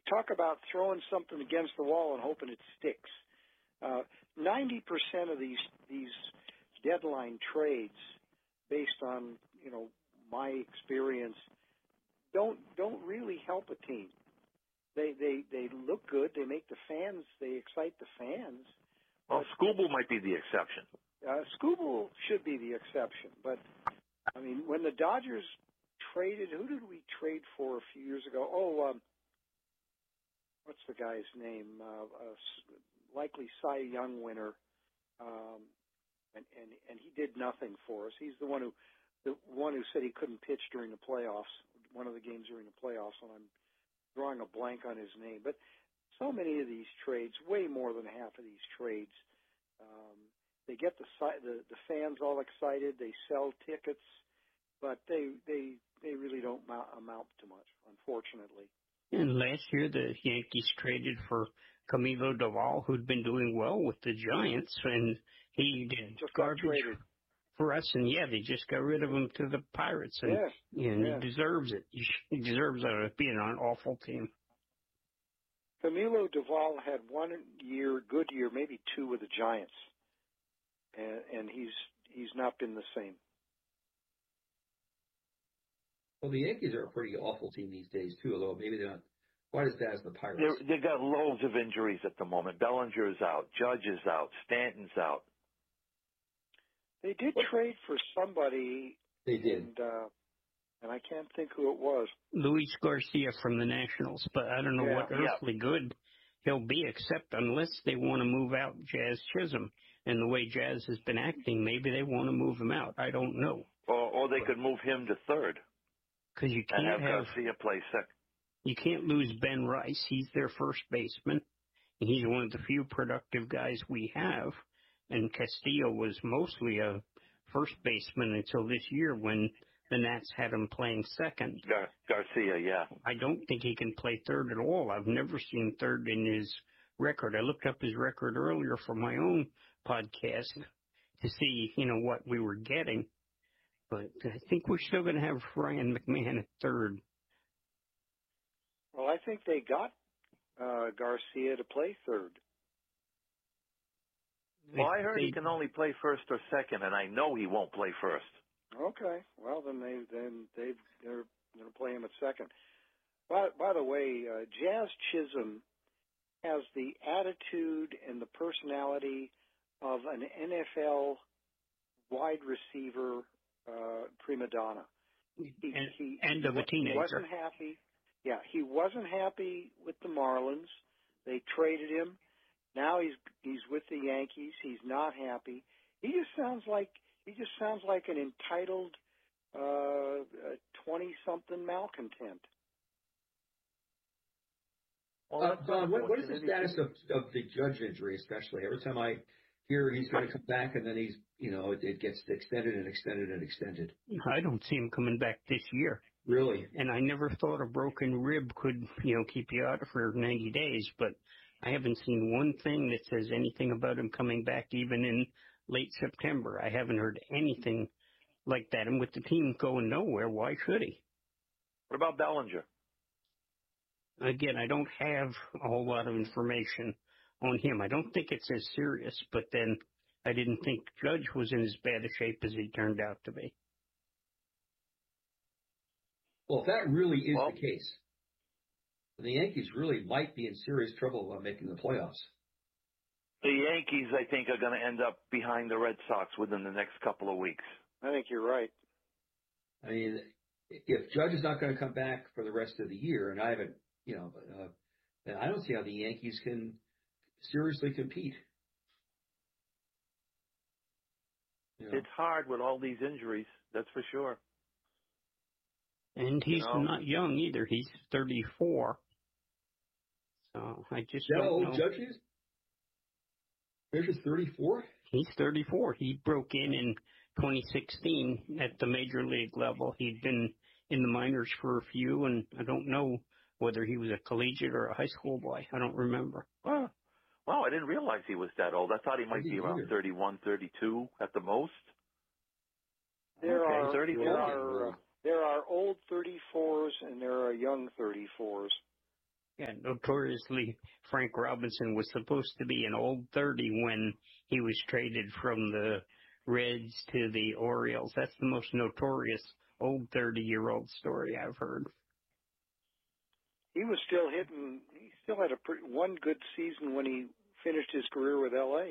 talk about throwing something against the wall and hoping it sticks. 90% of these deadline trades, based on my experience, don't really help a team. They look good. They make the fans. They excite the fans. Well, Skubal might be the exception. Skubal should be the exception, but I mean, when the Dodgers traded, who did we trade for a few years ago? What's the guy's name? Likely Cy Young winner, and he did nothing for us. He's the one who said he couldn't pitch during the playoffs. One of the games during the playoffs, and I'm drawing a blank on his name. But so many of these trades, way more than half of these trades, they get the fans all excited. They sell tickets, but they really don't amount to much, unfortunately. And last year, the Yankees traded for Camilo Doval, who'd been doing well with the Giants, and he did just garbage got traded for us. And they just got rid of him to the Pirates, and he deserves it. He deserves it, being on an awful team. Camilo Doval had 1 year, good year, maybe 2 with the Giants, and he's not been the same. Well, the Yankees are a pretty awful team these days, too, although maybe they're not quite as bad as the Pirates. They've got loads of injuries at the moment. Bellinger's out. Judge is out. Stanton's out. They did trade for somebody. They did. And I can't think who it was. Luis Garcia from the Nationals, but I don't know what earthly good he'll be, except unless they want to move out Jazz Chisholm. And the way Jazz has been acting, maybe they want to move him out. I don't know. Or they could move him to third. Because you can't and have Garcia play second. You can't lose Ben Rice. He's their first baseman. And he's one of the few productive guys we have. And Castillo was mostly a first baseman until this year when the Nats had him playing second. Garcia, yeah. I don't think he can play third at all. I've never seen third in his record. I looked up his record earlier for my own podcast to see, what we were getting. But I think we're still going to have Ryan McMahon at third. Well, I think they got Garcia to play third. Well, I heard he can only play first or second, and I know he won't play first. Okay. Well, then they're going to play him at second. By the way, Jazz Chisholm has the attitude and the personality of an NFL wide receiver prima donna. And of a teenager. He wasn't happy. Yeah, he wasn't happy with the Marlins. They traded him. Now he's with the Yankees. He's not happy. He just sounds like an entitled 20-something malcontent. Don, what is the status of the Judge injury, especially? Every time I hear he's going to come back, and then it gets extended and extended and extended. I don't see him coming back this year. Really? And I never thought a broken rib could, keep you out for 90 days, but I haven't seen one thing that says anything about him coming back even in late September. I haven't heard anything like that. And with the team going nowhere, why should he? What about Bellinger? Again, I don't have a whole lot of information on him. I don't think it's as serious, but then I didn't think Judge was in as bad a shape as he turned out to be. Well, if that really is the case, the Yankees really might be in serious trouble about making the playoffs. The Yankees, I think, are going to end up behind the Red Sox within the next couple of weeks. I think you're right. I mean, if Judge is not going to come back for the rest of the year, and I haven't, then I don't see how the Yankees can seriously compete. It's hard with all these injuries, that's for sure. And he's not young either. He's 34. So I just don't know. Judge is? Judge is 34? He's 34. He broke in 2016 at the major league level. He'd been in the minors for a few, and I don't know whether he was a collegiate or a high school boy. I don't remember. Well, I didn't realize he was that old. I thought he might be around 31, 32 at the most. There are old 34s and there are young 34s. Yeah, notoriously, Frank Robinson was supposed to be an old 30 when he was traded from the Reds to the Orioles. That's the most notorious old 30-year-old story I've heard. He was still hitting. He still had one good season when he finished his career with L.A.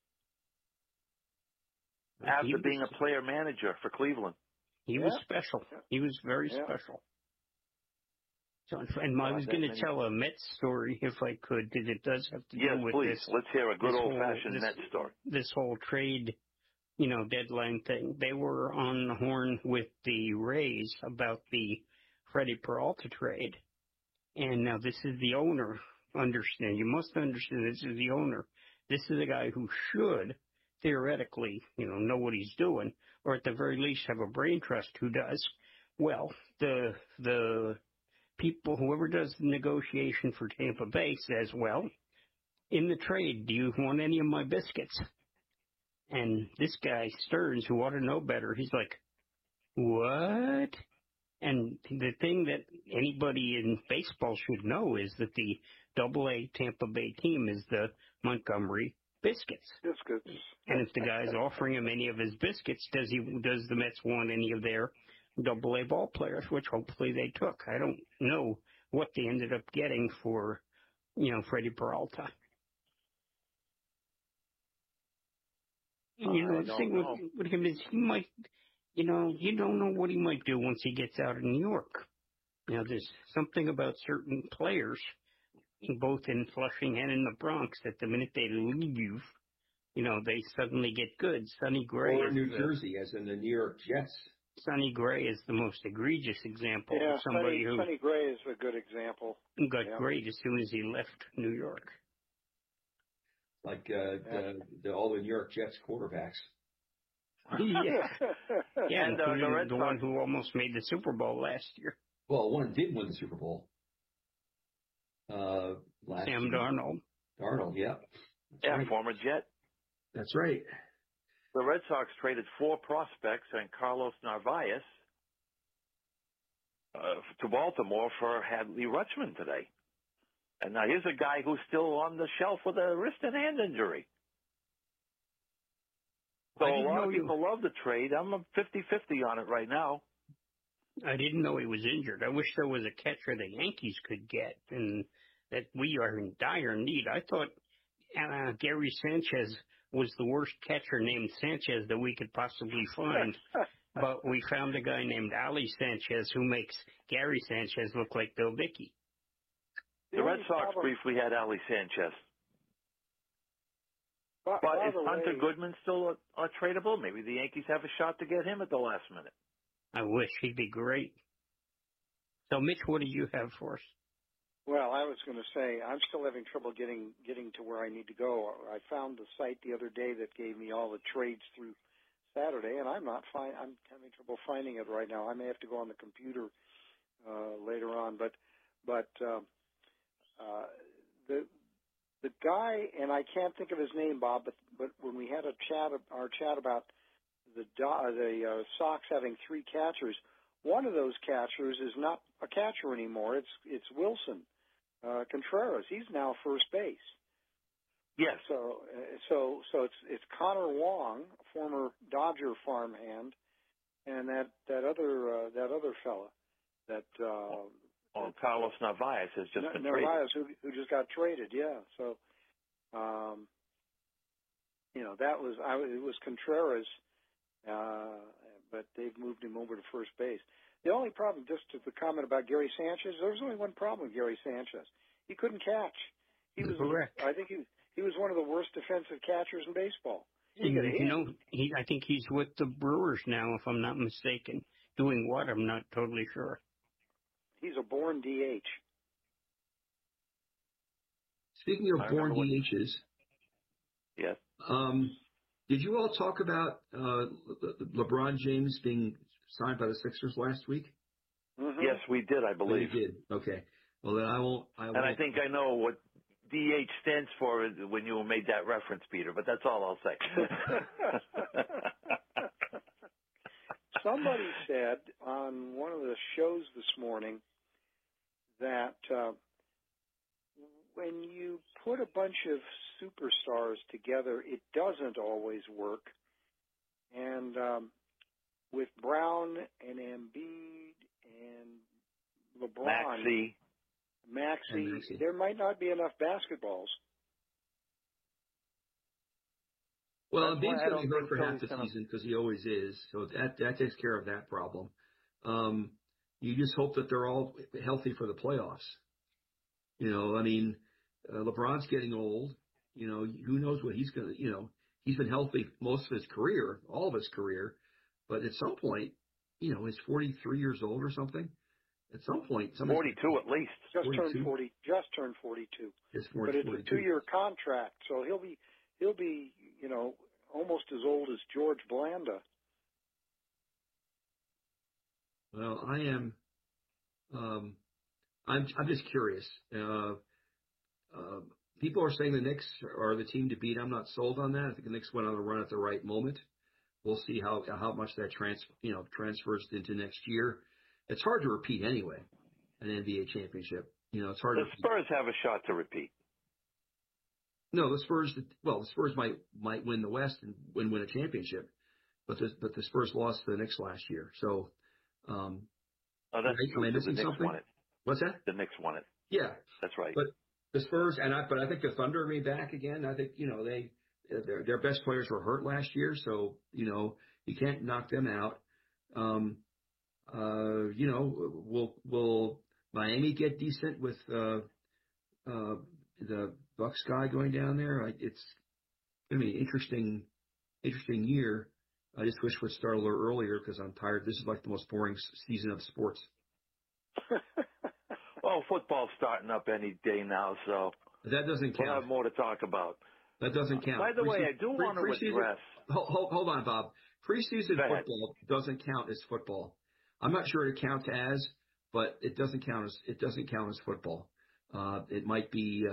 After being a player manager for Cleveland. He was special. He was very special. So, and I was going to tell a Mets story if I could, because it does have to do with please. this. Let's hear a good old-fashioned Mets story. This whole trade, deadline thing. They were on the horn with the Rays about the Freddie Peralta trade. And now this is the owner. You must understand this is the owner. This is a guy who should theoretically, know what he's doing, or at the very least have a brain trust who does. Well, the people, whoever does the negotiation for Tampa Bay says, well, in the trade, do you want any of my biscuits? And this guy, Stearns, who ought to know better, he's like, what? And the thing that anybody in baseball should know is that the Double-A Tampa Bay team is the Montgomery Biscuits. And if the guy's offering him any of his biscuits, does the Mets want any of their Double-A ball players, which hopefully they took? I don't know what they ended up getting for, Freddie Peralta. The thing with him is he might, you don't know what he might do once he gets out of New York. There's something about certain players, both in Flushing and in the Bronx, that the minute they leave, they suddenly get good. Sonny Gray. Or New Jersey, as in the New York Jets. Sonny Gray is the most egregious example of somebody who... Sonny Gray is a good example. Got great as soon as he left New York. Like all the New York Jets quarterbacks. Yeah, and the one who almost made the Super Bowl last year. Well, one did win the Super Bowl. Last Sam year. Darnold, yeah. Right. Former Jet. That's right. The Red Sox traded 4 prospects and Carlos Narvaez to Baltimore for Hadley Rutschman today. And now here's a guy who's still on the shelf with a wrist and hand injury. So a lot of people love the trade. I'm a 50-50 on it right now. I didn't know he was injured. I wish there was a catcher the Yankees could get, and that we are in dire need. I thought Gary Sanchez was the worst catcher named Sanchez that we could possibly find. But we found a guy named Ali Sanchez who makes Gary Sanchez look like Bill Dickey. The Red Sox briefly had Ali Sanchez. But is Hunter Goodman still tradable? Maybe the Yankees have a shot to get him at the last minute. I wish. He'd be great. So, Mitch, what do you have for us? Well, I was going to say, I'm still having trouble getting to where I need to go. I found the site the other day that gave me all the trades through Saturday, and I'm having trouble finding it right now. I may have to go on the computer later on, but the guy, and I can't think of his name, Bob, but when we had our chat about the Sox having 3 catchers, one of those catchers is not a catcher anymore. It's Wilson Contreras. He's now first base. Yes. So it's Connor Wong, a former Dodger farmhand, and that other fella that. Carlos Narvaez has just been traded. Narvaez, who just got traded, yeah. So, it was Contreras, but they've moved him over to first base. The only problem, just to the comment about Gary Sanchez, there was only one problem with Gary Sanchez. He couldn't catch. He was correct. I think he was one of the worst defensive catchers in baseball. I think he's with the Brewers now, if I'm not mistaken. Doing what? I'm not totally sure. He's a born DH. Speaking of born DHs, yes. Did you all talk about LeBron James being signed by the Sixers last week? Mm-hmm. Yes, we did, I believe. We did. Okay. Well, then I won't. And I think I know what DH stands for when you made that reference, Peter, but that's all I'll say. Somebody said on one of the shows this morning that when you put a bunch of superstars together, it doesn't always work. And with Brown and Embiid and LeBron, Maxey, there might not be enough basketballs. Well, Embiid's going to be hurt for half the season because he always is, so that takes care of that problem. You just hope that they're all healthy for the playoffs. I mean, LeBron's getting old. Who knows what he's going to, he's been healthy most of his career, all of his career. But at some point, he's 43 years old or something. At some point, 42 at least. Just turned 40. Just turned 42. But it's a 2-year contract, so he'll be, almost as old as George Blanda. Well, I am. I'm just curious. People are saying the Knicks are the team to beat. I'm not sold on that. I think the Knicks went on a run at the right moment. We'll see how much that transfers into next year. It's hard to repeat anyway, an NBA championship. It's hard. The Spurs have a shot to repeat. No, the Spurs might win the West and win a championship, but the Spurs lost to the Knicks last year. So, am I missing something? Won it. What's that? The Knicks won it. Yeah, that's right. But the Spurs but I think the Thunder are back again. I think their best players were hurt last year, so you can't knock them out. Will Miami get decent with the Bucks guy going down there? It's going to be an interesting year. I just wish we'd start a little earlier because I'm tired. This is like the most boring season of sports. Well, football's starting up any day now, so that doesn't count. We'll have more to talk about. That doesn't count. By the way, I do want to address. Hold on, Bob. Preseason football doesn't count as football. I'm not sure it counts as, but it doesn't count as football. It might be,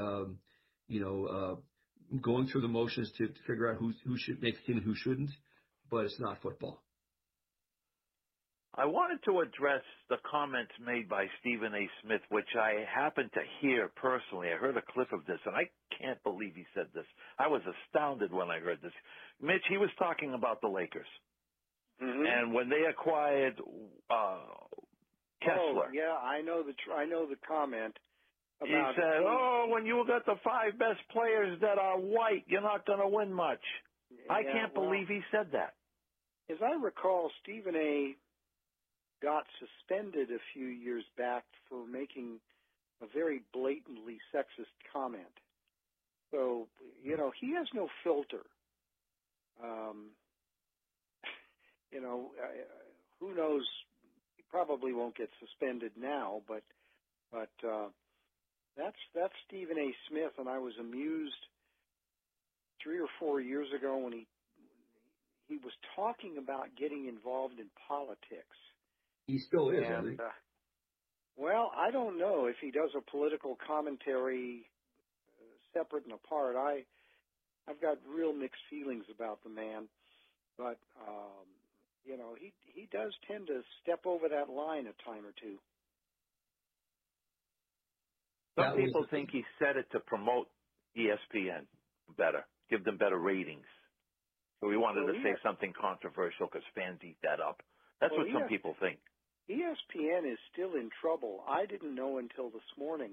going through the motions to figure out who should make the team and who shouldn't, but it's not football. I wanted to address the comments made by Stephen A. Smith, which I happened to hear personally. I heard a clip of this, and I can't believe he said this. I was astounded when I heard this. Mitch, he was talking about the Lakers. Mm-hmm. And when they acquired Kessler. Oh, yeah, I know the comment. He said, when you got the 5 best players that are white, you're not going to win much. Yeah, I can't believe he said that. As I recall, Stephen A. got suspended a few years back for making a very blatantly sexist comment. So, he has no filter. Who knows? He probably won't get suspended now, but that's Stephen A. Smith, and I was amused 3 or 4 years ago when he was talking about getting involved in politics. He still is, I think. Well, I don't know if he does a political commentary separate and apart. I've got real mixed feelings about the man, but he does tend to step over that line a time or two. Some people think he said it to promote ESPN better, give them better ratings. So he wanted to say something controversial because fans eat that up. That's what some people think. ESPN is still in trouble. I didn't know until this morning.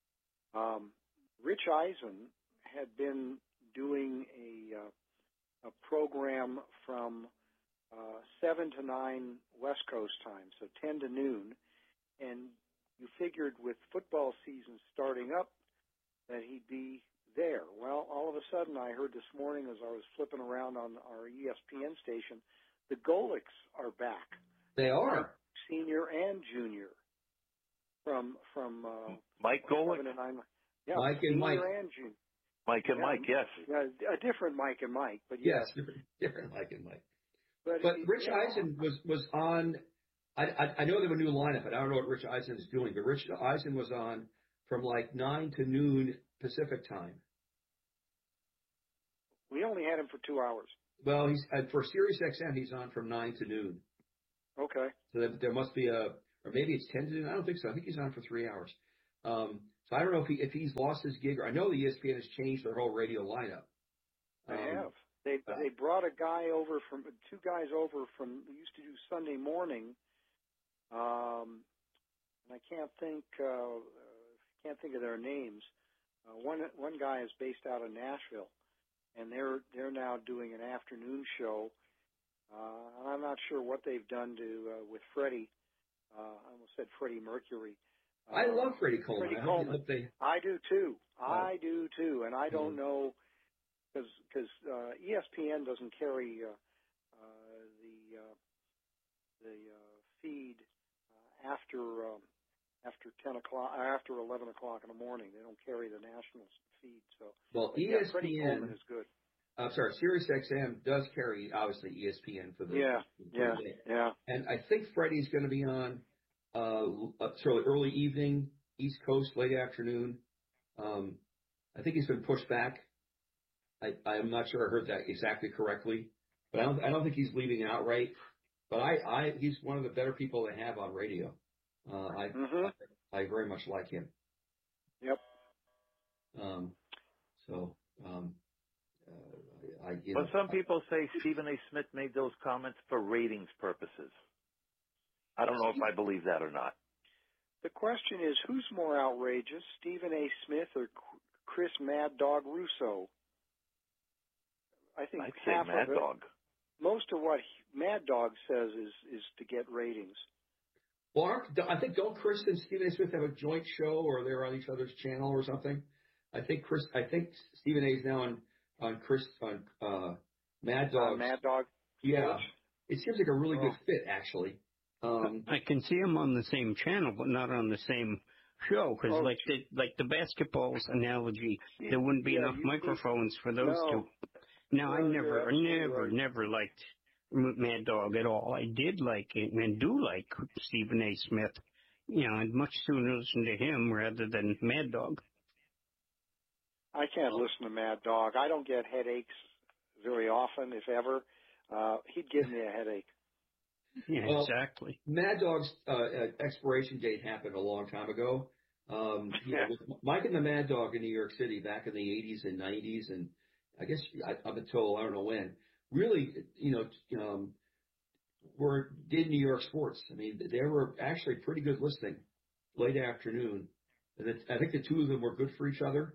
Rich Eisen had been doing a program from 7 to 9 West Coast time, so 10 to noon, and you figured with football season starting up that he'd be there. Well, all of a sudden I heard this morning as I was flipping around on our ESPN station, the Golics are back. They are. Senior and junior from Mike Golick? Yeah, Mike and Mike. And junior. Mike and Mike, yes. A different Mike and Mike, but yes, different Mike and Mike. But Rich Eisen was on. I know they have a new lineup, but I don't know what Rich Eisen is doing. But Rich Eisen was on from like 9 to noon Pacific time. We only had him for 2 hours. Well, he's for Sirius XM. He's on from 9 to noon. Okay. So there must be or maybe it's 10 to noon. I don't think so. I think he's on for 3 hours. So I don't know if he's lost his gig, or I know the ESPN has changed their whole radio lineup. They have. They brought two guys over from who used to do Sunday morning, and I can't think of their names. One guy is based out of Nashville, and they're now doing an afternoon show. I'm not sure what they've done with Freddie. I almost said Freddie Mercury. I love Freddie Coleman. Freddie Coleman. I do too. I do too, and I don't know because ESPN doesn't carry the feed after 10 o'clock, after 11 o'clock in the morning. They don't carry the national feed. So ESPN Freddie Coleman is good. I'm sorry, SiriusXM does carry obviously ESPN for the yeah. And I think Freddie's going to be on sort of early evening, East Coast, late afternoon. I think he's been pushed back. I'm not sure I heard that exactly correctly, but I don't think he's leaving outright. But he's one of the better people they have on radio. I very much like him. Yep. But some people say Stephen A. Smith made those comments for ratings purposes. I don't know if I believe that or not. The question is, who's more outrageous, Stephen A. Smith or Chris Mad Dog Russo? I think I'd say Mad Dog. Most of what Mad Dog says is to get ratings. Well, I think don't Chris and Stephen A. Smith have a joint show, or they're on each other's channel or something? I think Stephen A. is now on Mad Dog. Mad Dog. Yeah, it seems like a really good fit, actually. I can see him on the same channel, but not on the same show. Because like the basketballs analogy, there wouldn't be enough microphones for those two. Now, I never liked Mad Dog at all. I did like it and do like Stephen A. Smith. I'd much sooner listen to him rather than Mad Dog. I can't listen to Mad Dog. I don't get headaches very often, if ever. He'd give me a headache. Yeah, exactly. Mad Dog's expiration date happened a long time ago. Mike and the Mad Dog in New York City back in the 80s and 90s, and I guess up until I don't know when, really, did New York sports. I mean, they were actually pretty good listening late afternoon. And I think the two of them were good for each other.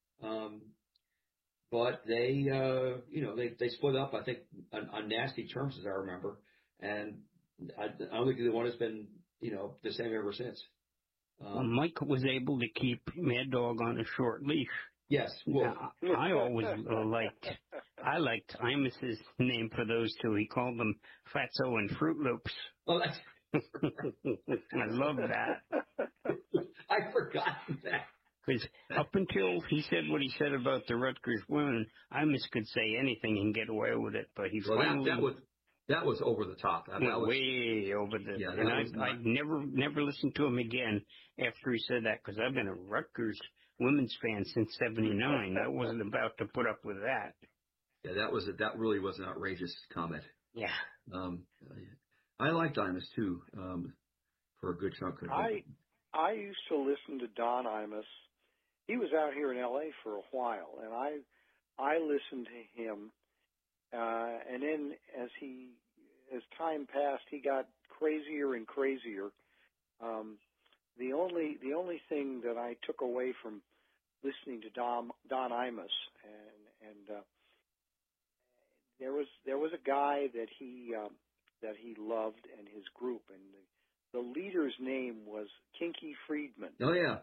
But they split up, I think, on nasty terms, as I remember. And I don't think the one has been, the same ever since. Mike was able to keep Mad Dog on a short leash. Yes. Well, I always liked Imus's name for those two. He called them Fatso and Fruit Loops. Oh, that's I love that. I forgot that. Because up until he said what he said about the Rutgers women, Imus could say anything and get away with it. But he finally that was over the top. That was way over the. Yeah, and I never listened to him again after he said that, because I've been a Rutgers women's fan since '79. I wasn't about to put up with that. Yeah, that really was an outrageous comment. Yeah. I liked Imus too, for a good chunk of it. I used to listen to Don Imus. He was out here in L.A. for a while, and I listened to him. And then as time passed, he got crazier and crazier. The only thing that I took away from listening to Don Imus, and there was a guy that he loved and his group, and the leader's name was Kinky Friedman. Oh yeah.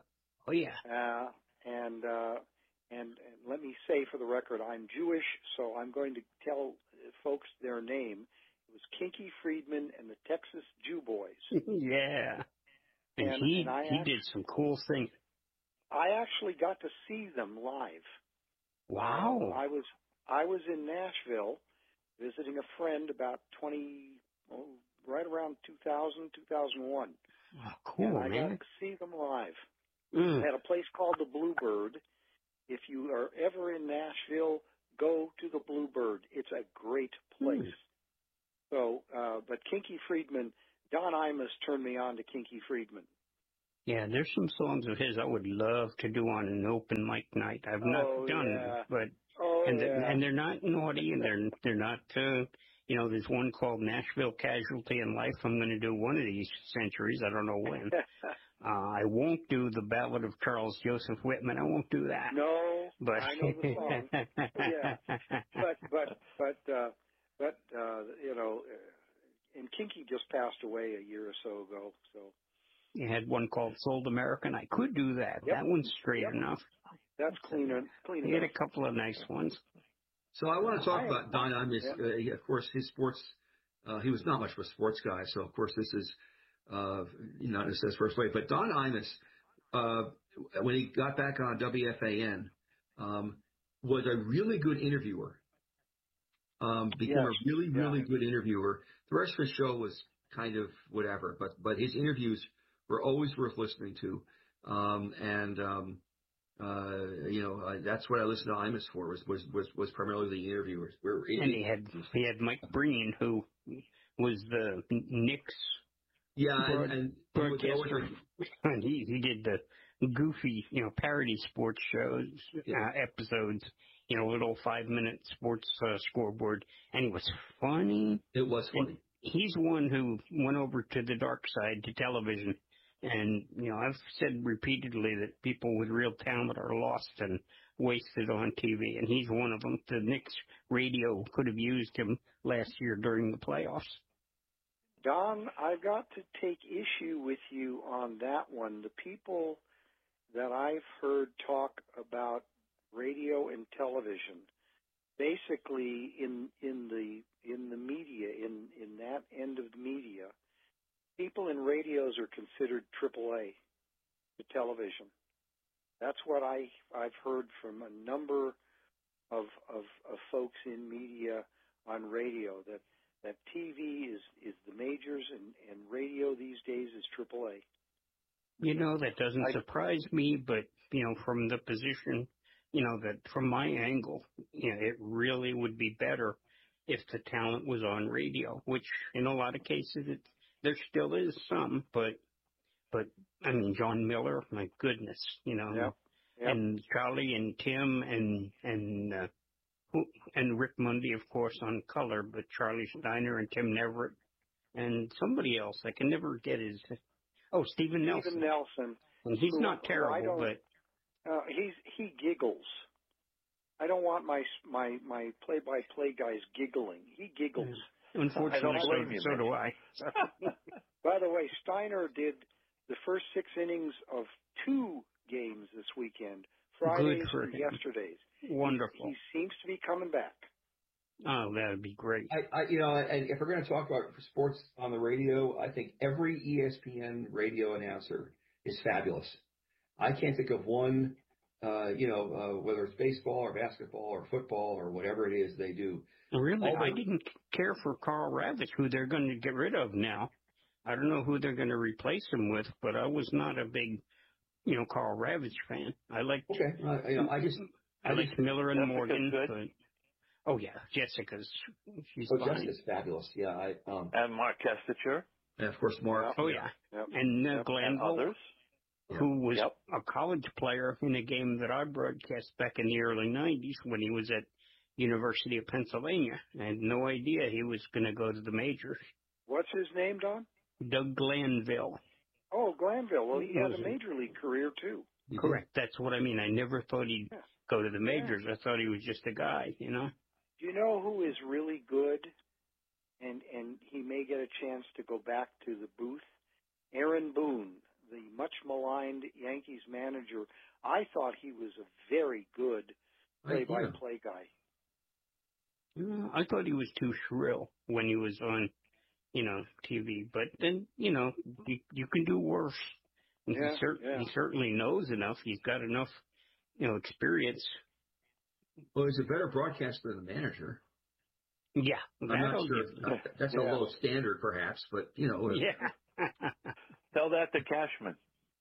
And let me say for the record, I'm Jewish, so I'm going to tell folks their name. It was Kinky Friedman and the Texas Jew Boys. Yeah. And he did some cool things. I actually got to see them live. Wow. I was in Nashville visiting a friend about right around 2000, 2001. Oh, cool, and I man. got to see them live. At a place called the Bluebird. If you are ever in Nashville, go to the Bluebird. It's a great place. So, but Kinky Friedman, Don Imus turned me on to Kinky Friedman. Yeah, there's some songs of his I would love to do on an open mic night. I've not done it, but and they're not naughty, and they're not. There's one called Nashville Casualty in Life. I'm going to do one of these centuries. I don't know when. I won't do the Ballad of Charles Joseph Whitman. I won't do that. No, but I know the song. Yeah, but and Kinky just passed away a year or so ago. So you had one called Sold American. I could do that. Yep. That one's straight enough. That's clean. He had a couple of nice ones. So I want to talk about Don Imus. Of course, his sports. He was not much of a sports guy, so of course this is not his first way. But Don Imus, when he got back on WFAN, was a really good interviewer. Became a really good interviewer. The rest of his show was kind of whatever, but his interviews were always worth listening to. That's what I listened to Imus for was primarily the interviewers. And he had Mike Breen, who was the Knicks. Yeah, and broadcaster. And he did the goofy, parody sports shows, episodes, little 5-minute sports scoreboard, and he was funny. It was funny. And he's one who went over to the dark side, to television. And, I've said repeatedly that people with real talent are lost and wasted on TV, and he's one of them. The Knicks radio could have used him last year during the playoffs. Don, I've got to take issue with you on that one. The people that I've heard talk about radio and television, basically in the media, in that end of the media, people in radios are considered AAA to television. That's what I've heard from a number of folks in media on radio, that TV is the majors and radio these days is AAA. That doesn't surprise me, but, from the position, that from my angle, it really would be better if the talent was on radio, which in a lot of cases there still is some, but I mean, John Miller, my goodness, Yep. And Charlie and Tim and Rick Mundy, of course, on color, but Charlie Steiner and Tim Neverett and somebody else. I can never get his. Oh, Stephen Nelson. Stephen Nelson. And he's not terrible, but he giggles. I don't want my play-by-play guys giggling. He giggles. Unfortunately, so do I. By the way, Steiner did the first 6 innings of 2 games this weekend, Fridays and yesterday's. Wonderful. He seems to be coming back. Oh, that would be great. And if we're going to talk about sports on the radio, I think every ESPN radio announcer is fabulous. I can't think of one, whether it's baseball or basketball or football or whatever it is they do. Really, I didn't care for Carl Ravitch, who they're going to get rid of now. I don't know who they're going to replace him with, but I was not a big, Carl Ravitch fan. I liked. Okay, I liked Miller and Morgan. But, Jessica's. She's fine. Jessica's fabulous. Yeah, and Mark Kestecher. And of course, Mark. Oh yeah, and Glenn others. Who was a college player in a game that I broadcast back in the early 90s when he was at University of Pennsylvania. I had no idea he was going to go to the majors. What's his name, Don? Doug Glanville. Oh, Glanville. Well, he had a major league career, too. Correct. That's what I mean. I never thought he'd go to the majors. I thought he was just a guy, Do you know who is really good, and he may get a chance to go back to the booth? Aaron Boone, the much maligned Yankees manager. I thought he was a very good play-by-play guy. I thought he was too shrill when he was on, TV. But then, you can do worse. He certainly knows enough. He's got enough, experience. Well, he's a better broadcaster than the manager. Yeah. I'm not sure. That's a low standard, perhaps, but, Yeah. Tell that to Cashman.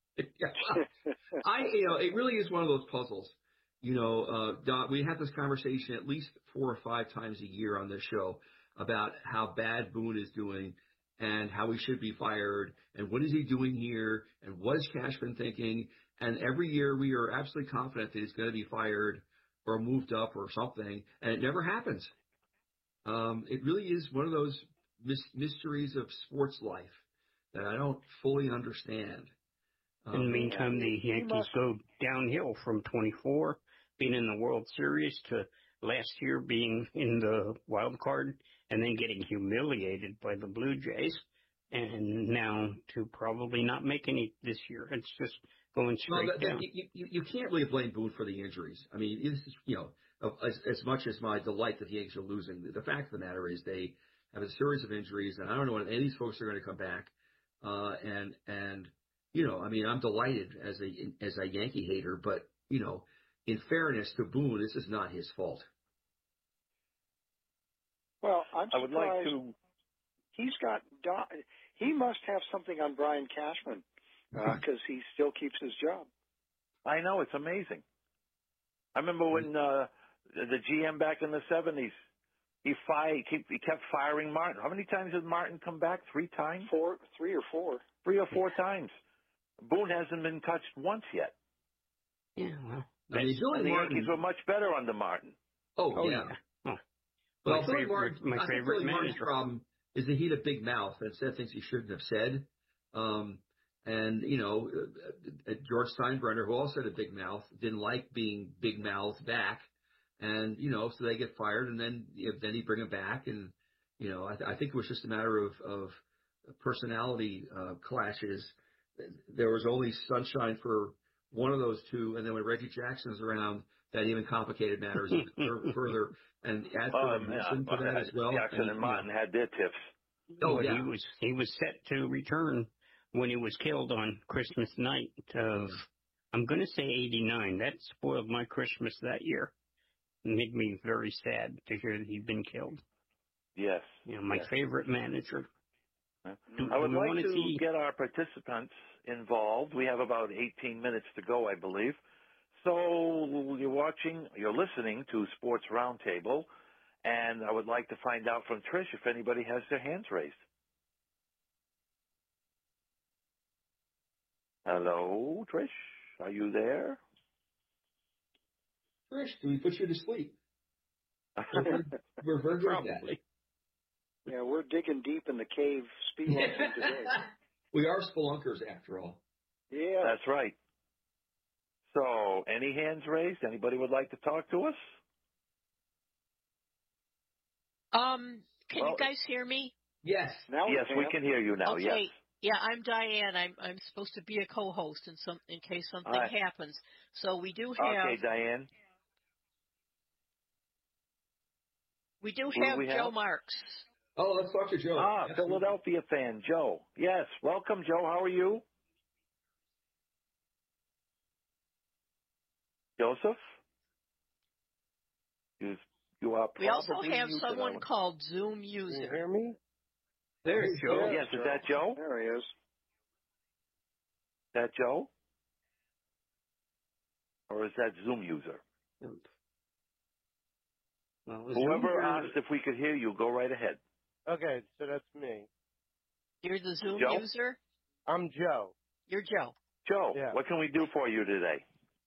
It really is one of those puzzles. Don, we have this conversation at least 4 or 5 times a year on this show about how bad Boone is doing. and how he should be fired and what is he doing here and what is Cashman thinking. And every year we are absolutely confident that he's going to be fired or moved up or something, and it never happens. It really is one of those mysteries of sports life that I don't fully understand. In the meantime, the Yankees go downhill from 24 being in the World Series to last year being in the wild card and then getting humiliated by the Blue Jays, and now to probably not make any this year. It's just going straight down. You can't really blame Boone for the injuries. I mean, this is, as much as my delight that the Yankees are losing, the fact of the matter is they have a series of injuries, and I don't know when any of these folks are going to come back. I mean, I'm delighted as a Yankee hater, but, in fairness to Boone, this is not his fault. Well, I'm surprised. I would like to. He must have something on Brian Cashman because he still keeps his job. I know, it's amazing. I remember when the GM back in the 70s, he kept firing Martin. How many times did Martin come back? 3 times? 3 or 4. 3 or 4 times. Boone hasn't been touched once yet. Yeah, well. And the Yankees were much better under Martin. Oh yeah. Oh. Well, my favorite Martin's problem is that he had a big mouth and said things he shouldn't have said. George Steinbrenner, who also had a big mouth, didn't like being big mouthed back. And, so they get fired, and then you bring them back. And, I think it was just a matter of personality clashes. There was only sunshine for one of those two, and then when Reggie Jackson's around, that even complicated matters further. And add to that as well. Jackson and Martin had their tiffs. Oh, yeah. He was set to return when he was killed on Christmas night of, I'm going to say 89. That spoiled my Christmas that year. It made me very sad to hear that he'd been killed. Yes. My favorite manager. I would like to get our participants involved. We have about 18 minutes to go, I believe. So you're listening to Sports Roundtable, and I would like to find out from Trish if anybody has their hands raised. Hello, Trish? Are you there? Trish, do we put you to sleep? We're very good at that. Yeah, we're digging deep in the cave spelunking today. We are spelunkers, after all. Yeah. That's right. So, any hands raised? Anybody would like to talk to us? Can you guys hear me? Yes. Yes, we can hear you now. Okay. Yes. Yeah, I'm Diane. I'm supposed to be a co-host in case something happens. So we do have. Okay, Diane. We do have Joe Marks. Oh, let's talk to Joe. Philadelphia fan, Joe. Yes, welcome, Joe. How are you? Joseph? You are we also have someone called Zoom user. Can you hear me? There's Joe. Yes, is that Joe? There he is. Is that Joe? Or is that Zoom user? Well, whoever asked if we could hear you, go right ahead. Okay, so that's me. You're the Zoom Joe? user? I'm Joe. You're Joe. Joe, yeah. What can we do for you today?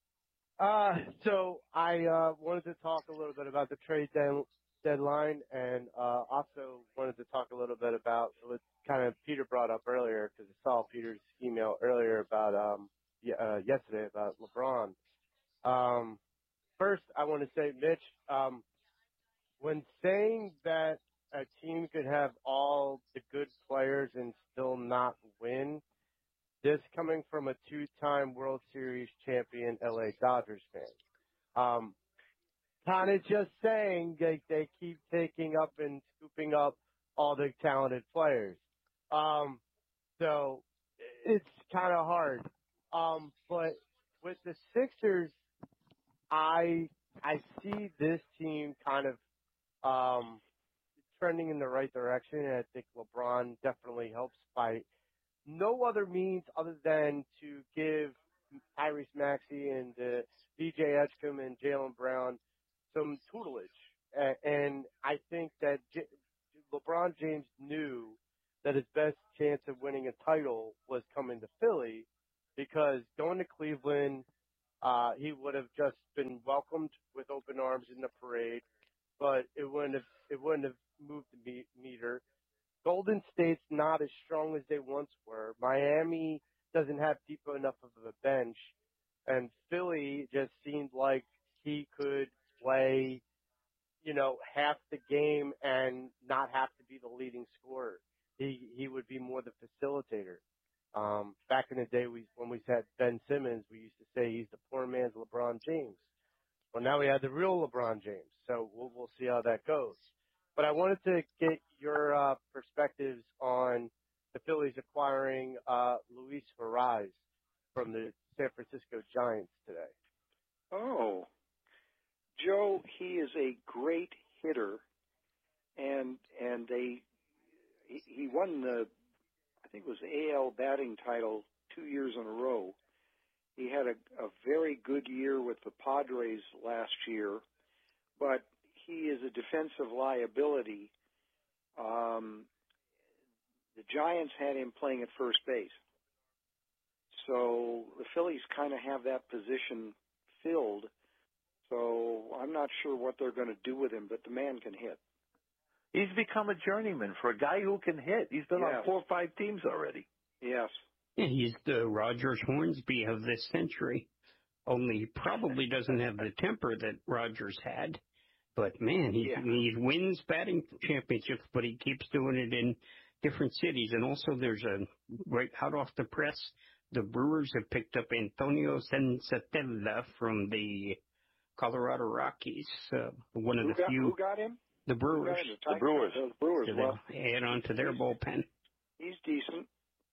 So I wanted to talk a little bit about the trade deadline, and also wanted to talk a little bit about what kind of Peter brought up earlier, because I saw Peter's email earlier about yesterday about LeBron. First, I want to say, Mitch, when saying that a team could have all the good players and still not win, this coming from a 2-time World Series champion LA Dodgers fan. Kind of just saying they keep taking up and scooping up all the talented players. So it's kind of hard. But with the Sixers, I see this team kind of trending in the right direction, and I think LeBron definitely helps by no other means other than to give Tyrese Maxey and DJ Edgecombe and Jaylen Brown some tutelage. And I think that LeBron James knew that his best chance of winning a title was coming to Philly, because going to Cleveland, he would have just been welcomed with open arms in the parade, but it wouldn't have moved the meter. Golden State's not as strong as they once were. Miami doesn't have deep enough of a bench, and Philly just seemed like he could play, half the game and not have to be the leading scorer. He would be more the facilitator. Back in the day, when we had Ben Simmons, we used to say he's the poor man's LeBron James. Well, now we have the real LeBron James, so we'll see how that goes. But I wanted to get your perspectives on the Phillies acquiring Luis Horaz from the San Francisco Giants today. Oh, Joe, he is a great hitter, and he won the, I think it was AL batting title 2 years in a row. He had a very good year with the Padres last year, but he is a defensive liability. The Giants had him playing at first base. So the Phillies kind of have that position filled. So I'm not sure what they're going to do with him, but the man can hit. He's become a journeyman for a guy who can hit. He's been on 4 or 5 teams already. Yes. Yeah, he's the Rogers Hornsby of this century. Only he probably doesn't have the temper that Rogers had. But, man, he wins batting championships, but he keeps doing it in different cities. And also there's right hot off the press, the Brewers have picked up Antonio Senzatella from the Colorado Rockies. One of the few. Who got him? The Brewers. The Brewers. The Brewers. So well, add on to their bullpen. He's decent.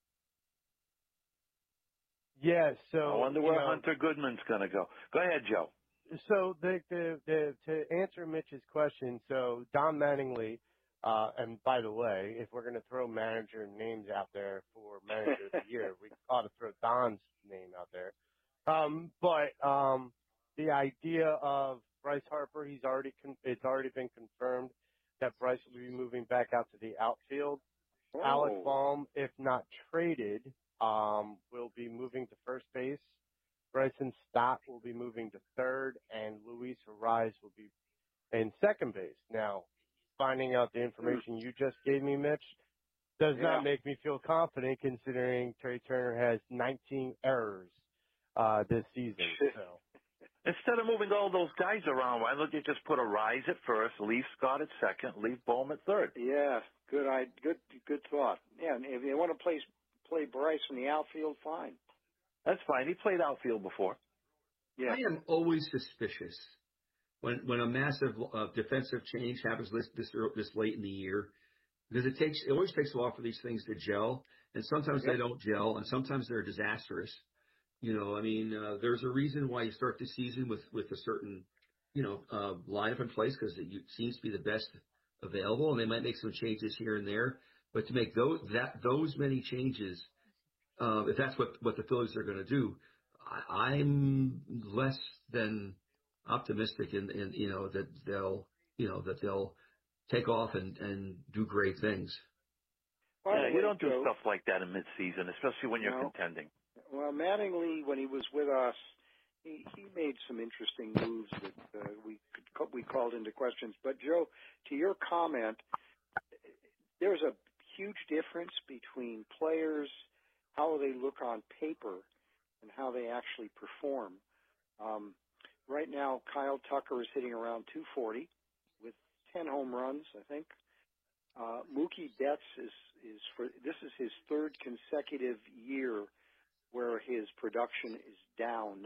Yeah, so I wonder where Hunter Goodman's going to go. Go ahead, Joe. So to answer Mitch's question, so Don Mattingly, and by the way, if we're going to throw manager names out there for manager of the year, we ought to throw Don's name out there. But the idea of Bryce Harper, it's already been confirmed that Bryce will be moving back out to the outfield. Oh. Alec Baum, if not traded, will be moving to first base. Bryson Stott will be moving to third, and Luis Horaz will be in second base. Now, finding out the information you just gave me, Mitch, does not make me feel confident, considering Trey Turner has 19 errors this season. So. Instead of moving all those guys around, why don't you just put Horaz at first, leave Scott at second, leave Baum at third? Yeah, good thought. Yeah, and if you want to play Bryce in the outfield, fine. That's fine. He played outfield before. Yeah. I am always suspicious when a massive defensive change happens this late in the year, because it always takes a while for these things to gel, and sometimes they don't gel, and sometimes they're disastrous. There's a reason why you start the season with a certain, lineup in place, because it seems to be the best available, and they might make some changes here and there. But to make those many changes, if that's what the Phillies are going to do, I'm less than optimistic in that they'll take off and do great things. Yeah, you don't do stuff like that in midseason, especially when you're contending. Well, Mattingly, when he was with us, he made some interesting moves that we called into questions. But Joe, to your comment, there's a huge difference between players, how they look on paper, and how they actually perform. Right now, Kyle Tucker is hitting around 240 with 10 home runs, I think. Mookie Betts this is his third consecutive year where his production is down.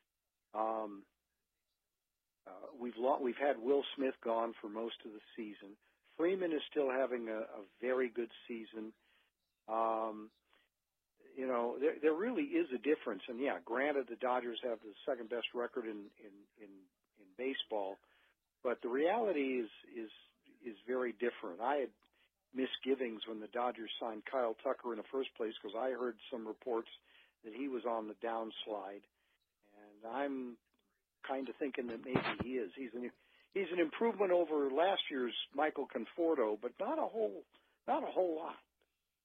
We've had Will Smith gone for most of the season. Freeman is still having a very good season. There really is a difference. And yeah, granted, the Dodgers have the second best record in baseball, but the reality is very different. I had misgivings when the Dodgers signed Kyle Tucker in the first place, because I heard some reports that he was on the downslide, and I'm kind of thinking that maybe he is. He's an improvement over last year's Michael Conforto, but not a whole lot.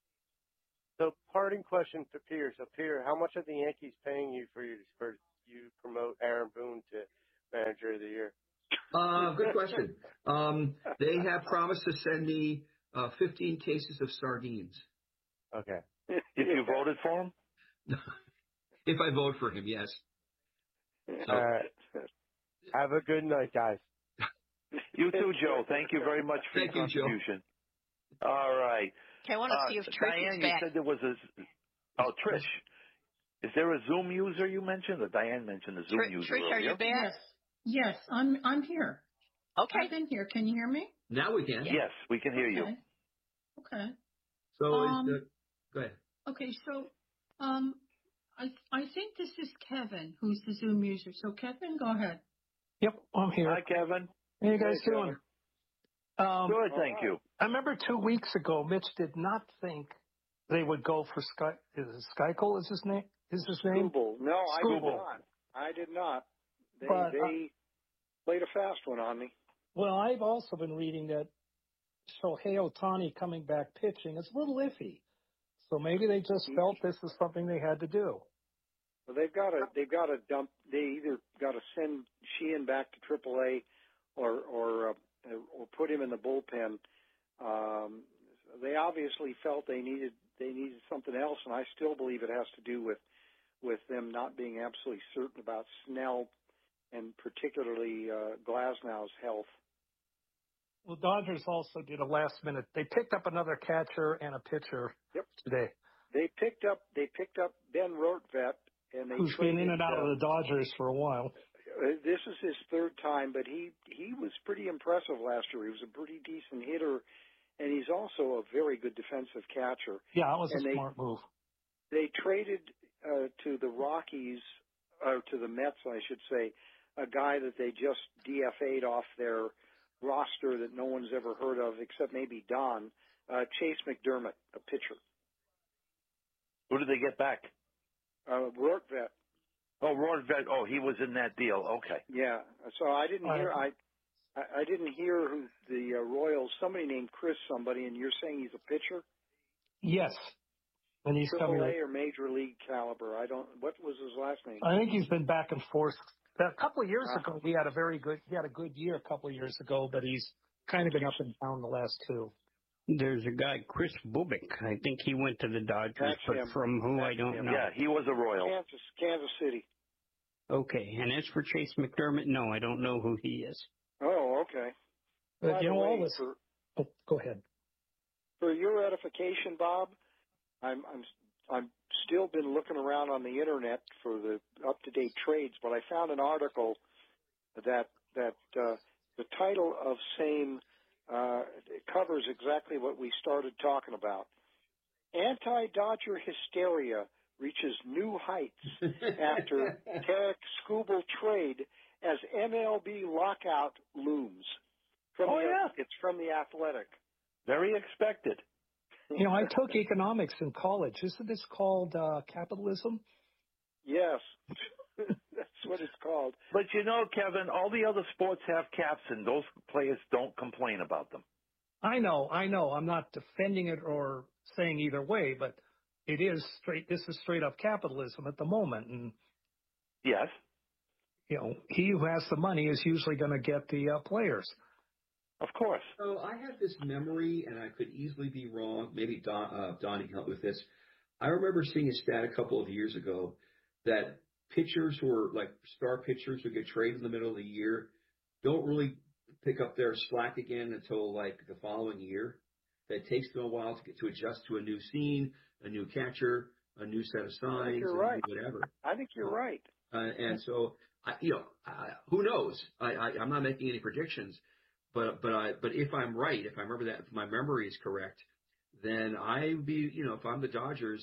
So, parting question to Pierre. So, Pierre, how much are the Yankees paying you for you promote Aaron Boone to Manager of the Year? Good question. They have promised to send me 15 cases of sardines. Okay. If you voted for him? If I vote for him, yes. So, all right. Have a good night, guys. You too, Joe. Thank you very much for your contribution. Joe. All right. Okay, I want to see if Trish Diane, is back. you said there was Trish. Is there a Zoom user you mentioned? Or Diane mentioned a Zoom user Trish, earlier. are you back? Yes, I'm here. Okay. I've been here. Can you hear me? now we can. Yes, we can hear you. Okay. So, go ahead. Okay, so I think this is Kevin who's the Zoom user. So, Kevin, go ahead. Yep, I'm here. Hi, Kevin. How you guys doing? Good, thank you. I remember 2 weeks ago, Mitch did not think they would go for Skeichel is his name? Skubal. No, Skubal. I did not. They played a fast one on me. Well, I've also been reading that Shohei Ohtani coming back pitching is a little iffy. So maybe they just felt this is something they had to do. Well, they've got to dump. They either got to send Sheehan back to AAA, or put him in the bullpen. They obviously felt they needed something else, and I still believe it has to do with them not being absolutely certain about Snell and particularly Glasnow's health. Well, Dodgers also did a last minute. They picked up another catcher and a pitcher today. They picked up Ben Rortvedt, and who's been in and out of the Dodgers for a while. This is his third time, but he was pretty impressive last year. He was a pretty decent hitter, and he's also a very good defensive catcher. Yeah, it was a smart move. They traded to the Rockies, or to the Mets, I should say, a guy that they just DFA'd off their roster that no one's ever heard of except maybe Don, Chase McDermott, a pitcher. Who did they get back? Rortvedt. Oh, Rortvedt. Oh, he was in that deal. Okay. Yeah. So I didn't hear. I didn't hear who the Royals. Somebody named Chris. Somebody, and you're saying he's a pitcher? Yes. And he's coming. AAA or Major League caliber? I don't. What was his last name? I think he's been back and forth. A couple of years ago, he had a good year a couple of years ago, but he's kind of been up and down the last two. There's a guy, Chris Bubik. I think he went to the Dodgers, but from who I don't know. Yeah, he was a Royal. Kansas City. Okay, and as for Chase McDermott, no, I don't know who he is. Oh, okay. But you know all this. Go ahead. For your edification, Bob, I'm still been looking around on the internet for the up-to-date trades, but I found an article that the title of same covers exactly what we started talking about. Anti-Dodger hysteria reaches new heights after Tarek Skubal trade as MLB lockout looms. It's from The Athletic. Very expected. You know, I took economics in college. Isn't this called capitalism? Yes. That's what it's called. But you know, Kevin, all the other sports have caps, and those players don't complain about them. I know. I'm not defending it or saying either way, but it is straight. This is straight up capitalism at the moment, and yes, you know, he who has the money is usually going to get the players. Of course. So I have this memory, and I could easily be wrong. Maybe Donnie can help with this. I remember seeing a stat a couple of years ago that pitchers who are like star pitchers who get traded in the middle of the year don't really pick up their slack again until like the following year. That takes them a while to adjust to a new scene, a new catcher, a new set of signs, whatever. I think you're right. And so, who knows? I'm not making any predictions. But if I'm right, if I remember that, if my memory is correct, then I'd be, if I'm the Dodgers,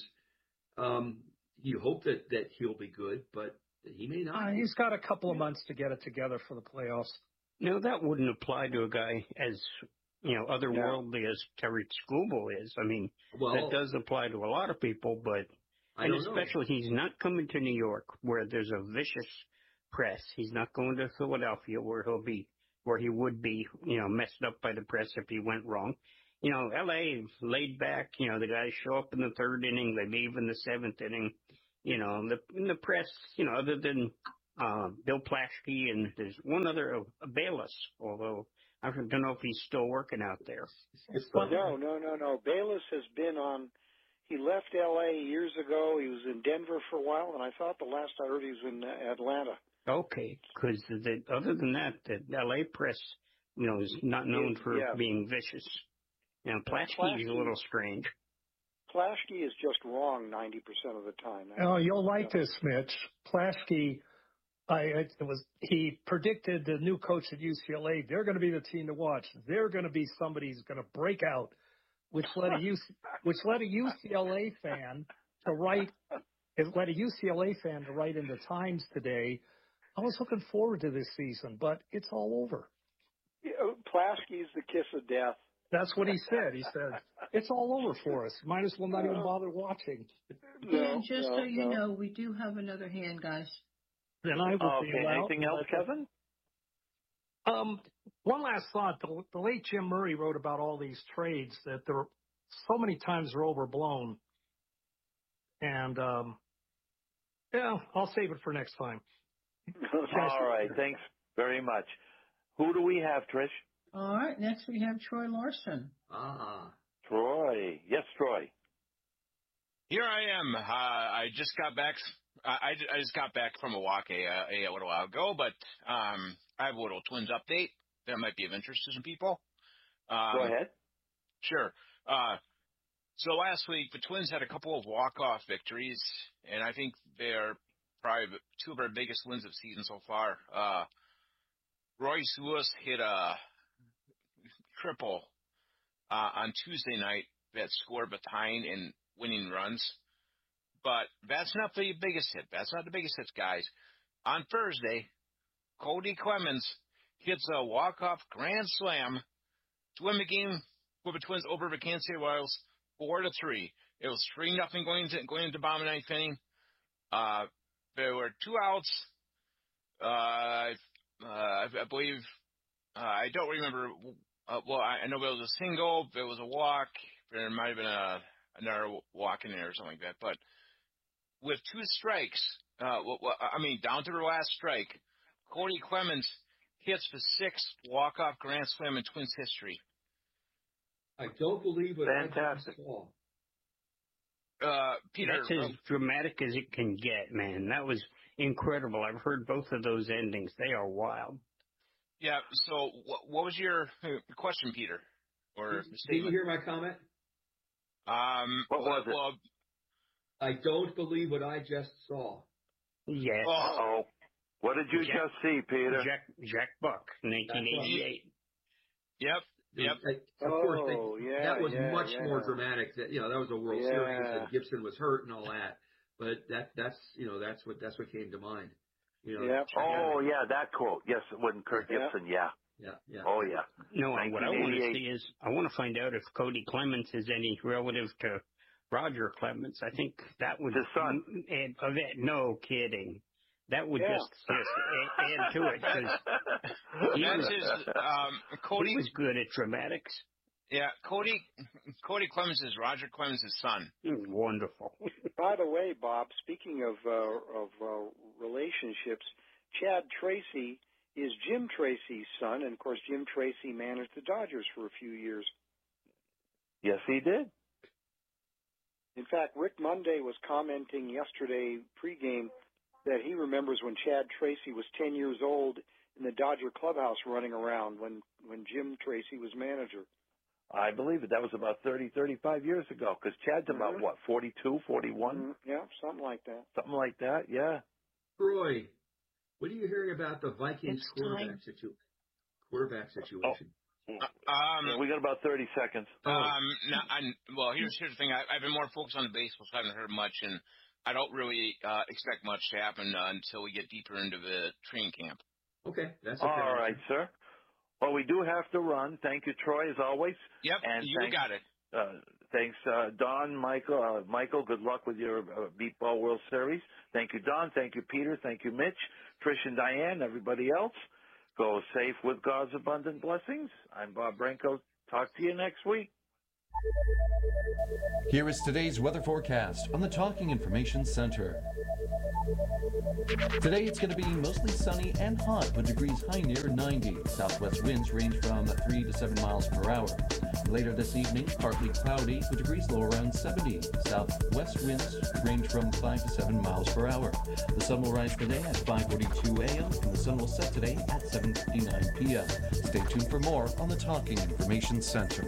you hope that he'll be good, but he may not. He's got a couple of months to get it together for the playoffs. No, that wouldn't apply to a guy as, otherworldly as Tarek Skubal is. I mean, that does apply to a lot of people, but especially he's not coming to New York where there's a vicious press. He's not going to Philadelphia where he would be, messed up by the press if he went wrong. LA laid back. The guys show up in the third inning, they leave in the seventh inning. In the press, other than Bill Plaschke and there's one other, Bayless, although I don't know if he's still working out there. No. Bayless has been on. He left L.A. years ago. He was in Denver for a while, and I thought the last I heard he was in Atlanta. Okay, because other than that, the L.A. press, is not known for being vicious. Plaschke is a little strange. Plaschke is just wrong 90% of the time. Oh, you'll like this, Mitch. Plaschke, he predicted the new coach at UCLA. They're going to be the team to watch. They're going to be somebody who's going to break out, which led a UCLA fan to write. It led a UCLA fan to write in the Times today. I was looking forward to this season, but it's all over. Plaschke's the kiss of death. That's what he said. He said, it's all over for us. Might as well not even bother watching. And just so you know, we do have another hand, guys. Then I will be allowed. Anything else, Kevin? One last thought. The late Jim Murray wrote about all these trades that there so many times they're overblown. And, I'll save it for next time. All right. Thanks very much. Who do we have, Trish? All right. Next we have Troy Larson. Troy. Yes, Troy. Here I am. I just got back. I just got back from Milwaukee a little while ago, but I have a little Twins update that might be of interest to some people. Go ahead. Sure. So last week, the Twins had a couple of walk-off victories, and I think they're probably two of our biggest wins of the season so far. Royce Lewis hit a triple on Tuesday night that scored the tying and winning runs. But that's not the biggest hit. That's not the biggest hits, guys. On Thursday, Cody Clemens hits a walk-off grand slam to win the game for the Twins over the Kansas City Royals 4-3. It was 3-0 going into the bottom of the ninth inning. There were two outs. I believe I don't remember. I know there was a single. There was a walk. There might have been another walk in there or something like that. But with two strikes, down to the last strike, Cody Clemens hits the sixth walk-off grand slam in Twins history. I don't believe it. Fantastic. Peter, that's as dramatic as it can get, man. That was incredible. I've heard both of those endings. They are wild. Yeah. So, what was your question, Peter? Or did you hear my comment? What was it? Well, I don't believe what I just saw. Yes. Uh-oh. What did you just see, Peter? Jack Buck, 1988. Yep. Of course, that was much more dramatic. That was a World Series, and Gibson was hurt and all that. But that's what came to mind. That quote. Yes, when Kirk Gibson. Yeah. Oh yeah. No, what I want to see is I want to find out if Cody Clemens is any relative to Roger Clemens. I think that would his son. No kidding. That would just add to it because Cody he was good at dramatics. Yeah, Cody Clemens is Roger Clemens' son. Wonderful. By the way, Bob, speaking of relationships, Chad Tracy is Jim Tracy's son, and of course Jim Tracy managed the Dodgers for a few years. Yes, he did. In fact, Rick Monday was commenting yesterday pregame that he remembers when Chad Tracy was 10 years old in the Dodger clubhouse running around when Jim Tracy was manager. I believe it. That was about 35 years ago, because Chad's about, 42, 41? Mm-hmm. Yeah, something like that. Something like that, yeah. Troy, what are you hearing about the Vikings quarterback situation? We got about 30 seconds. Here's the thing. I've been more focused on the baseball, so I haven't heard much, and I don't really expect much to happen until we get deeper into the training camp. Okay, that's okay. All right, sir. Well, we do have to run. Thank you, Troy, as always. Yep, and you got it. Thanks, Don, Michael. Michael, good luck with your Beatball World Series. Thank you, Don. Thank you, Peter. Thank you, Mitch, Trish, and Diane, everybody else. Go safe with God's abundant blessings. I'm Bob Branco. Talk to you next week. Here is today's weather forecast on the Talking Information Center. Today it's going to be mostly sunny and hot with degrees high near 90. Southwest winds range from 3 to 7 miles per hour. Later this evening, partly cloudy with degrees low around 70. Southwest winds range from 5 to 7 miles per hour. The sun will rise today at 5:42 a.m. and the sun will set today at 7:59 p.m. Stay tuned for more on the Talking Information Center.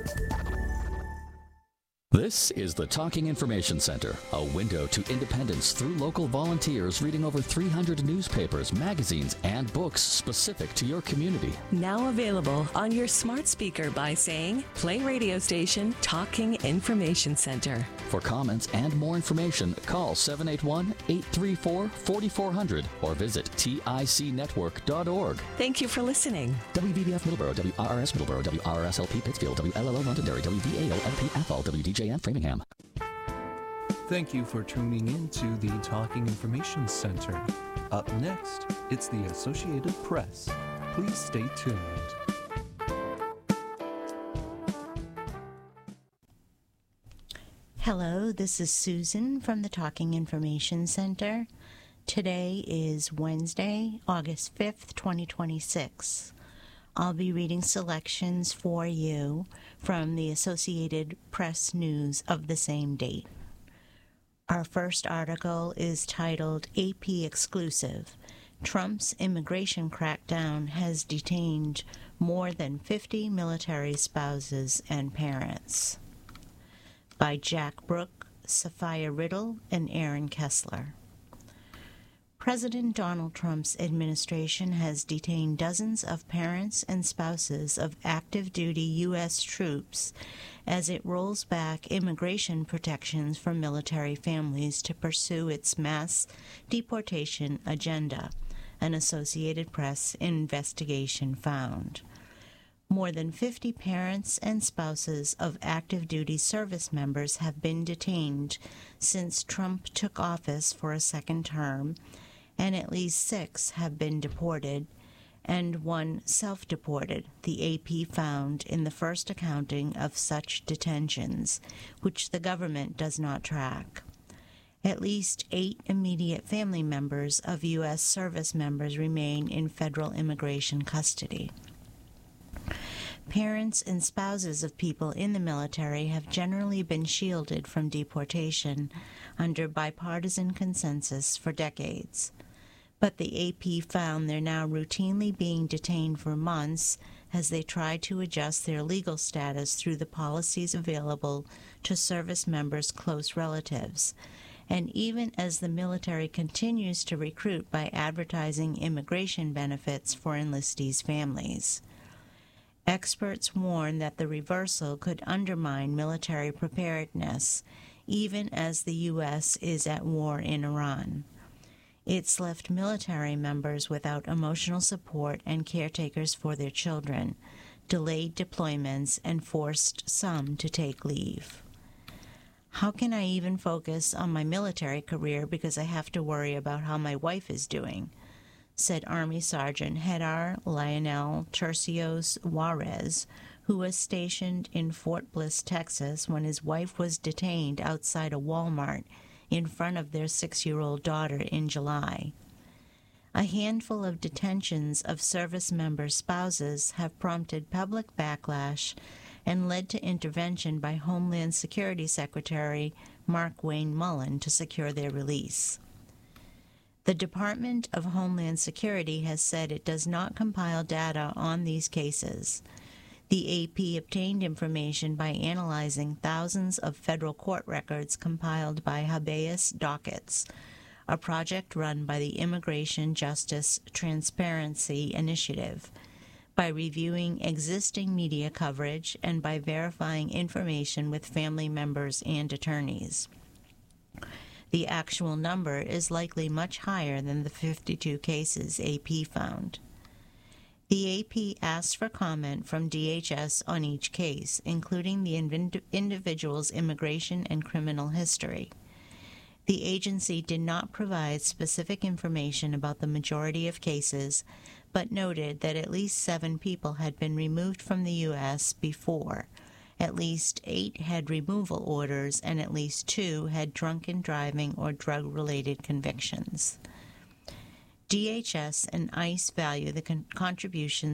This is the Talking Information Center, a window to independence through local volunteers reading over 300 newspapers, magazines, and books specific to your community. Now available on your smart speaker by saying, play radio station Talking Information Center. For comments and more information, call 781-834-4400 or visit ticnetwork.org. Thank you for listening. WVBF Middleborough, WRRS Middleborough, WRSLP Pittsfield, WLLO Londonderry, WVAO LP Athol, WDJN Framingham. Thank you for tuning in to the Talking Information Center. Up next, it's the Associated Press. Please stay tuned. Hello, this is Susan from the Talking Information Center. Today is Wednesday, August 5th, 2026. I'll be reading selections for you from the Associated Press news of the same date. Our first article is titled AP Exclusive. Trump's immigration crackdown has detained more than 50 military spouses and parents. By Jack Brooke, Sophia Riddle, and Aaron Kessler. President Donald Trump's administration has detained dozens of parents and spouses of active-duty U.S. troops as it rolls back immigration protections for military families to pursue its mass deportation agenda, an Associated Press investigation found. More than 50 parents and spouses of active-duty service members have been detained since Trump took office for a second term, and at least 6 have been deported, and 1 self-deported, the AP found in the first accounting of such detentions, which the government does not track. At least 8 immediate family members of U.S. service members remain in federal immigration custody. Parents and spouses of people in the military have generally been shielded from deportation under bipartisan consensus for decades. But the AP found they're now routinely being detained for months as they try to adjust their legal status through the policies available to service members' close relatives, and even as the military continues to recruit by advertising immigration benefits for enlistees' families. Experts warn that the reversal could undermine military preparedness, even as the U.S. is at war in Iran. It's left military members without emotional support and caretakers for their children, delayed deployments, and forced some to take leave. How can I even focus on my military career because I have to worry about how my wife is doing? Said Army Sergeant Hedar Lionel Tercios Juarez, who was stationed in Fort Bliss, Texas, when his wife was detained outside a Walmart in front of their 6-year-old daughter in July. A handful of detentions of service member spouses have prompted public backlash and led to intervention by Homeland Security Secretary Mark Wayne Mullen to secure their release. The Department of Homeland Security has said it does not compile data on these cases. The AP obtained information by analyzing thousands of federal court records compiled by Habeas Dockets, a project run by the Immigration Justice Transparency Initiative, by reviewing existing media coverage, and by verifying information with family members and attorneys. The actual number is likely much higher than the 52 cases AP found. The AP asked for comment from DHS on each case, including the individual's immigration and criminal history. The agency did not provide specific information about the majority of cases, but noted that at least 7 people had been removed from the U.S. before, At least 8 had removal orders, and at least 2 had drunken driving or drug-related convictions. DHS and ICE value the contributions